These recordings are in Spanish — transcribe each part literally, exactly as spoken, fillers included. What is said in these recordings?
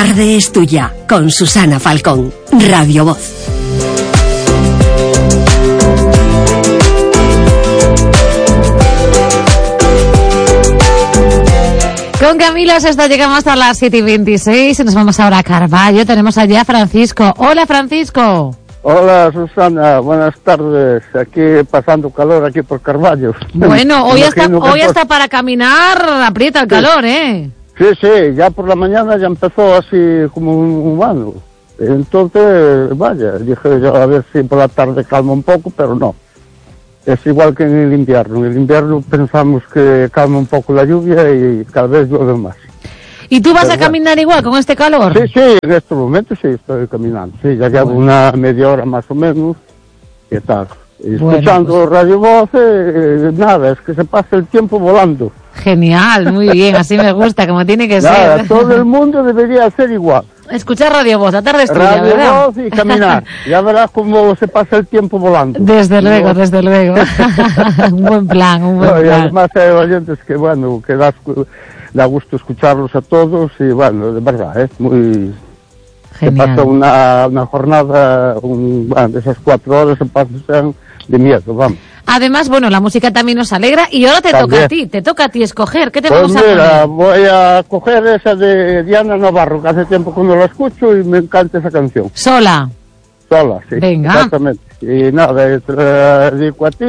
tarde es tuya, con Susana Falcón, Radio Voz. Con Camila hasta llegamos hasta las siete y veintiséis y nos vamos ahora a Carballo. Tenemos allá a Francisco. Hola, Francisco. Hola, Susana, buenas tardes. Aquí pasando calor aquí por Carballo. Bueno, hoy hasta, hoy hasta para caminar aprieta el sí. calor, ¿eh? Sí, sí, ya por la mañana ya empezó así como un humano. Entonces, vaya, dije yo a ver si por la tarde calma un poco, pero no. Es igual que en el invierno. En el invierno pensamos que calma un poco la lluvia y cada vez llueve más. ¿Y tú vas pero a caminar bueno. igual con este calor? Sí, sí, en estos momentos sí estoy caminando. Sí, ya llevo bueno. una media hora más o menos. ¿Qué tal? Escuchando bueno, pues... Radio Voz, eh, nada, es que se pasa el tiempo volando. Genial, muy bien, así me gusta, como tiene que nada, ser. Todo el mundo debería hacer igual. Escuchar Radio Voz, la tarde es tuya, Radio ¿verdad? Voz y caminar. Ya verás cómo se pasa el tiempo volando. Desde luego, ¿no? desde luego. Un buen plan, un buen no, plan. Y además hay oyentes que, bueno, que da, da gusto escucharlos a todos y, bueno, de verdad, es muy... Genial. Se pasa una, una jornada, un, bueno, de esas cuatro horas se pasan de miedo, vamos. Además, bueno, la música también nos alegra y ahora te también. toca a ti, te toca a ti escoger. ¿Qué te pues vamos a mira, poner? voy a coger esa de Diana Navarro, que hace tiempo que no la escucho y me encanta esa canción. Sola. Sola, sí. Venga. Exactamente. Y nada, te la dedico a ti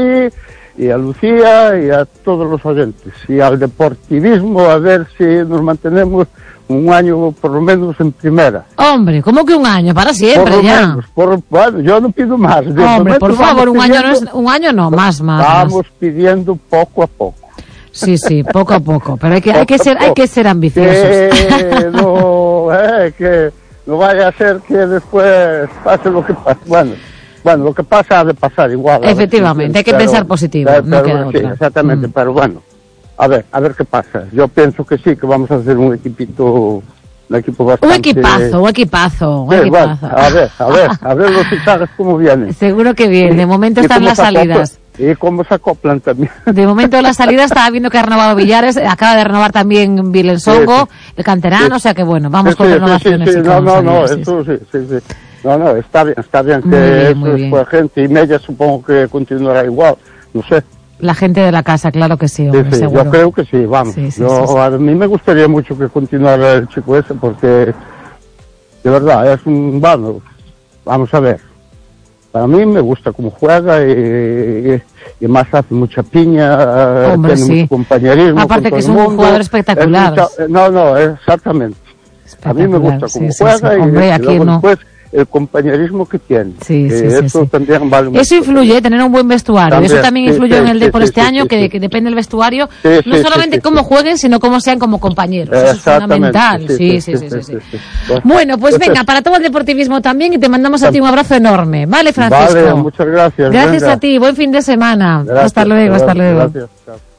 y a Lucía y a todos los oyentes. Y al deportivismo, a ver si nos mantenemos un año por lo menos en primera. Hombre, ¿cómo que un año? Para siempre por lo ya. Menos, por, bueno, yo no pido más. De Hombre, por favor, un pidiendo, año no es, un año no, más, más. Vamos más. pidiendo poco a poco. Sí, sí, poco a poco, pero hay que, hay que ser, hay que ser ambiciosos. Que no, eh, que no vaya a ser que después pase lo que pase. Bueno, bueno, lo que pasa ha de pasar igual. Efectivamente, hay que pero, pensar positivo, pero, no queda sí, otra. exactamente, Mm. pero bueno, a ver, a ver qué pasa. Yo pienso que sí, que vamos a hacer un equipito, un equipo bastante... Un equipazo, un equipazo, un sí, equipazo. bueno, a ver, a ver, a ver los fichajes cómo vienen. Seguro que bien, de momento Y están cómo las se acoplan, salidas. y cómo se acoplan también. De momento las salidas, estaba viendo que ha renovado Villares, acaba de renovar también Vilensongo, sí, sí. el canterano, Sí. o sea que bueno, vamos Sí, con sí, renovaciones. sí, sí, y sí. No, con no, no, salidas, eso sí, sí, sí. No, no, está bien, está bien que Muy bien, eso muy es bien. por gente y media supongo que continuará igual, no sé. La gente de la casa, claro que sí, hombre, Sí, sí, seguro. yo creo que sí, vamos. Sí, sí, yo, sí, sí. A mí me gustaría mucho que continuara el chico ese porque, de verdad, es un, bueno, vamos a ver. Para mí me gusta cómo juega y, y, y más hace mucha piña, Hombre, tiene sí. mucho compañerismo. Aparte con que es todo un el mundo. jugador espectacular. Es mucha, no, no, exactamente. A mí me gusta Sí, cómo sí, juega sí. y, Hombre, y aquí luego no. después el compañerismo que tiene. Sí, que sí, sí, eso sí. también vale mucho. Eso influye, tener un buen vestuario. También, Eso también sí, influyó sí, en el sí, Depor sí, este sí, año, sí, que, sí. que depende del vestuario, Sí, no sí, solamente sí, sí, cómo sí. jueguen, sino cómo sean como compañeros. Eso es Exactamente, fundamental. Sí, sí, sí, sí, sí. Bueno, Bueno, pues entonces, venga, para todo el deportivismo también y te mandamos a ti un abrazo enorme. ¿Vale, Francisco? Vale, muchas gracias. Gracias venga. a ti, buen fin de semana. Gracias, Hasta luego, hasta luego. Gracias. Chao.